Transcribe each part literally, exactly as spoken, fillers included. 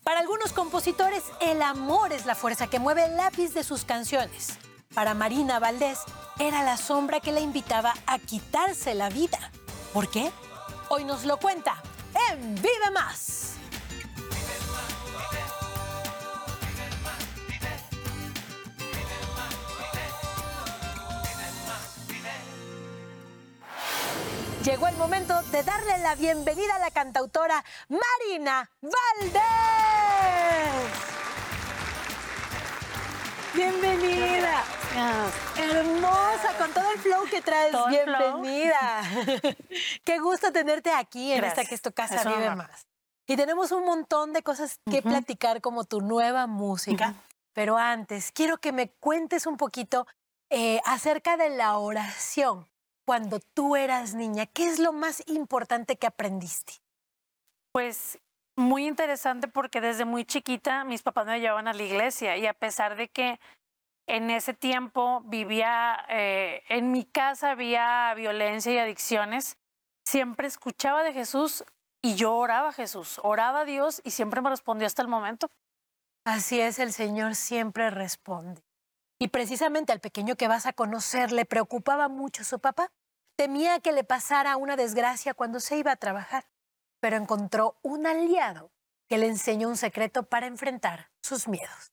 Para algunos compositores, el amor es la fuerza que mueve el lápiz de sus canciones. Para Marina Valdés, era la sombra que la invitaba a quitarse la vida. ¿Por qué? Hoy nos lo cuenta en Vive Más. Llegó el momento de darle la bienvenida a la cantautora Marina Valdés. Bienvenida. Gracias. Hermosa, con todo el flow que traes. Todo el Bienvenida. Qué gusto tenerte aquí en Gracias. esta que es tu casa Es un Vive honor. Más. Y tenemos un montón de cosas que Ujú. platicar, como tu nueva música. Ujú. Pero antes, quiero que me cuentes un poquito eh, acerca de la oración. Cuando tú eras niña, ¿qué es lo más importante que aprendiste? Pues muy interesante porque desde muy chiquita mis papás me llevaban a la iglesia y a pesar de que en ese tiempo vivía, eh, en mi casa había violencia y adicciones, siempre escuchaba de Jesús y yo oraba a Jesús, oraba a Dios y siempre me respondió hasta el momento. Así es, el Señor siempre responde. Y precisamente al pequeño que vas a conocer le preocupaba mucho su papá. Temía que le pasara una desgracia cuando se iba a trabajar, pero encontró un aliado que le enseñó un secreto para enfrentar sus miedos.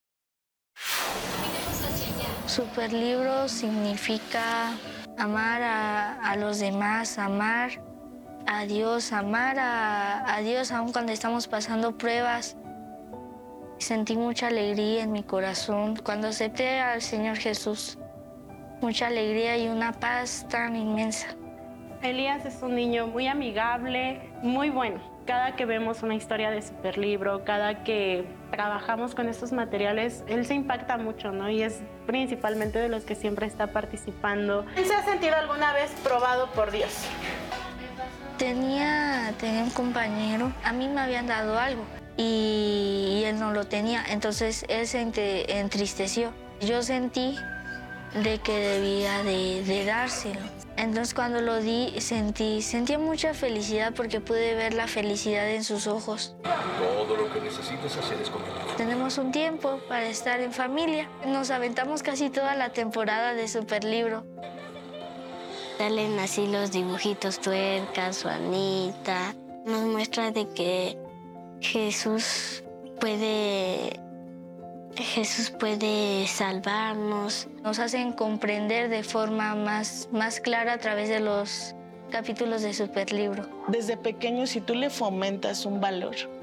Superlibro significa amar a, a los demás, amar a Dios, amar a, a Dios aun cuando estamos pasando pruebas. Sentí mucha alegría en mi corazón cuando acepté al Señor Jesús. Mucha alegría y una paz tan inmensa. Elías es un niño muy amigable, muy bueno. Cada que vemos una historia de Superlibro, cada que trabajamos con estos materiales, él se impacta mucho, ¿no? Y es principalmente de los que siempre está participando. ¿Él se ha sentido alguna vez probado por Dios? Tenía, tenía un compañero, a mí me habían dado algo y, y él no lo tenía, entonces él se ente- entristeció. Yo sentí de que debía de, de dárselo. Entonces cuando lo di sentí, sentí mucha felicidad porque pude ver la felicidad en sus ojos. Todo lo que necesites hacer es comer. Tenemos un tiempo para estar en familia. Nos aventamos casi toda la temporada de Superlibro. Salen así los dibujitos tuercas, Juanita. Nos muestra de que Jesús puede... Jesús puede salvarnos. Nos hacen comprender de forma más, más clara a través de los capítulos de Superlibro. Desde pequeño, si tú le fomentas un valor,